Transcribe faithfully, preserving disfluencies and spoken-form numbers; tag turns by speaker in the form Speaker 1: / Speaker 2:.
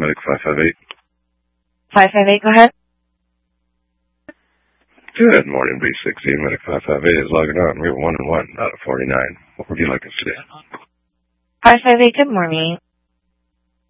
Speaker 1: Medic five five eight.
Speaker 2: five five eight, go ahead.
Speaker 1: Good morning, B sixteen. Medic five five eight is logging on. We have one and one out of forty-nine. What would you like us to do?
Speaker 2: five five eight, good morning.